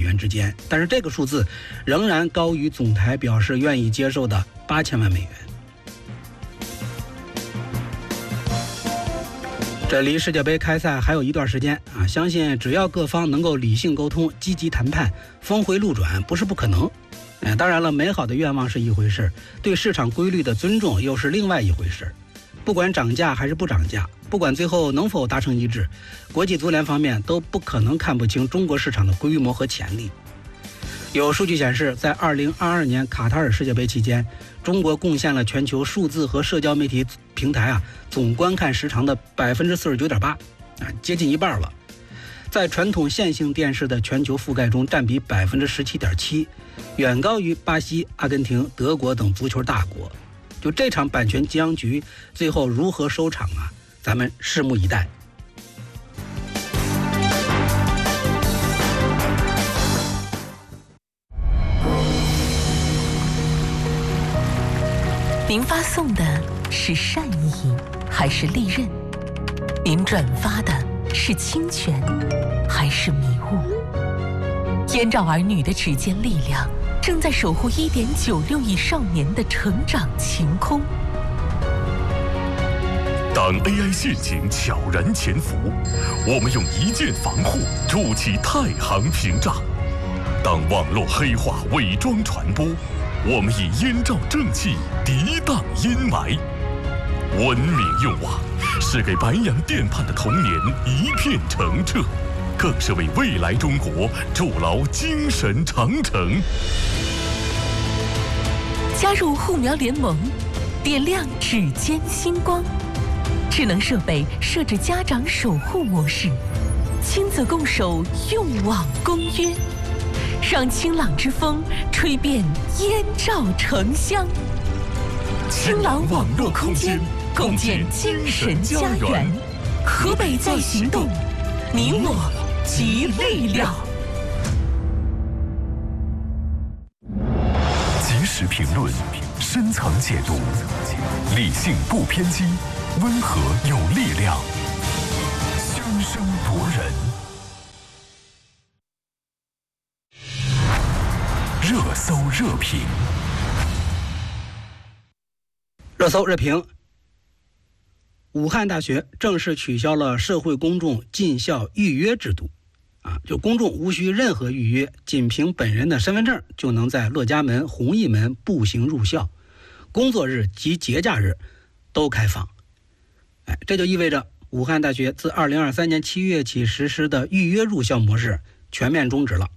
元之间，但是这个数字仍然高于总台表示愿意接受的8000万美元。这离世界杯开赛还有一段时间啊，相信只要各方能够理性沟通、积极谈判，峰回路转不是不可能。当然了，美好的愿望是一回事，对市场规律的尊重又是另外一回事。不管涨价还是不涨价，不管最后能否达成一致，国际足联方面都不可能看不清中国市场的规模和潜力。有数据显示，在2022年卡塔尔世界杯期间，中国贡献了全球数字和社交媒体平台总观看时长的 49.8%， 接近一半了。在传统线性电视的全球覆盖中占比 17.7%， 远高于巴西、阿根廷、德国等足球大国。就这场版权僵局最后如何收场咱们拭目以待。 您发送的是善意还是利刃？您转发的是侵权还是迷雾？燕赵儿女的指尖力量正在守护1.96亿少年的成长晴空。 当 AI 陷阱悄然潜伏，我们用一键防护筑起太行屏障；当网络黑化伪装传播，我们以燕赵正气涤荡阴霾。文明用网是给白洋淀畔的童年一片澄澈，更是为未来中国筑牢精神长城。 加入护苗联盟，点亮指尖星光。智能设备设置家长守护模式，亲子共守用网公约，让清朗之风吹遍燕赵城乡。清朗网络空间，共建精神家园。河北在行动，你我集力量。 及时评论，深层解读，理性不偏激，温和有力量，声声夺人。热搜热评。 热搜热评：武汉大学正式取消了社会公众进校预约制度，就公众无需任何预约，仅凭本人的身份证就能在乐家门、弘毅门步行入校，工作日及节假日都开放。这就意味着武汉大学自2023年7月起实施的预约入校模式全面终止了。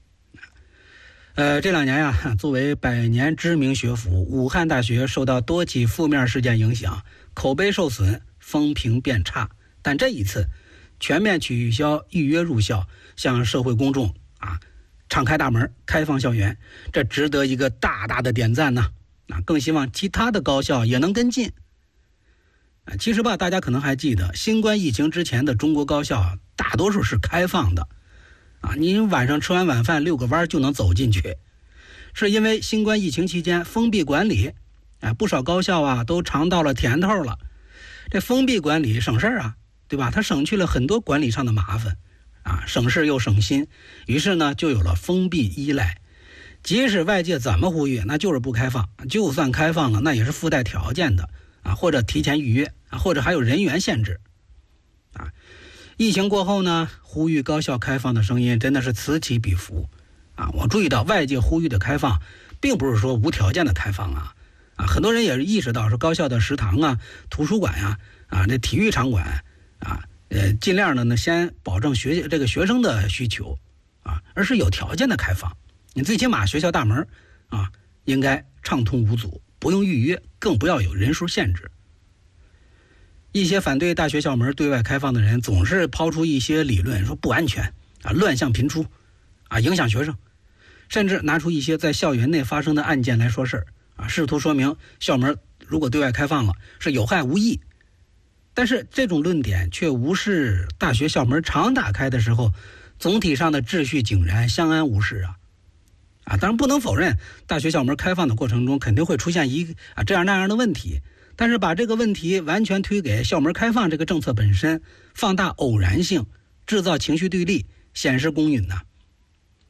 这2年作为百年知名学府，武汉大学受到多起负面事件影响，口碑受损，风评变差。但这一次全面取消预约入校，向社会公众敞开大门，开放校园，这值得一个大大的点赞呢。更希望其他的高校也能跟进。其实大家可能还记得，新冠疫情之前的中国高校大多数是开放的。你晚上吃完晚饭遛个弯就能走进去，是因为新冠疫情期间封闭管理，不少高校都尝到了甜头了。这封闭管理省事儿对吧？它省去了很多管理上的麻烦省事又省心，于是呢就有了封闭依赖。即使外界怎么呼吁，那就是不开放，就算开放了，那也是附带条件的或者提前预约或者还有人员限制疫情过后呢，呼吁高校开放的声音真的是此起彼伏我注意到外界呼吁的开放并不是说无条件的开放很多人也是意识到说高校的食堂图书馆这体育场馆尽量的呢先保证这个学生的需求而是有条件的开放。你最起码学校大门应该畅通无阻，不用预约，更不要有人数限制。一些反对大学校门对外开放的人总是抛出一些理论，说不安全乱象频出影响学生，甚至拿出一些在校园内发生的案件来说事儿试图说明校门如果对外开放了是有害无益。但是这种论点却无视大学校门常打开的时候，总体上的秩序井然，相安无事当然不能否认大学校门开放的过程中肯定会出现这样那样的问题，但是把这个问题完全推给校门开放这个政策本身，放大偶然性，制造情绪对立，显示公允